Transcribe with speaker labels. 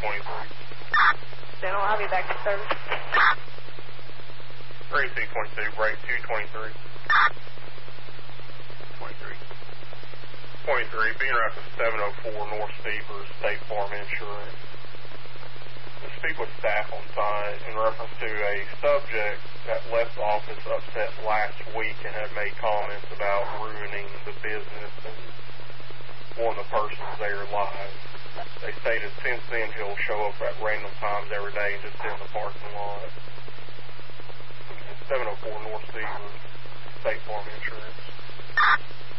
Speaker 1: Then I'll be back to service.
Speaker 2: 3622, break 223. 23, being right to 704 North Stevers, State Farm Insurance. To speak with staff on site in reference to a subject that left the office upset last week and had made comments about ruining the business and one of the persons there live. They stated since then he'll show up at random times every day and just sit in the parking lot. 704 North Stevers, State Farm Insurance.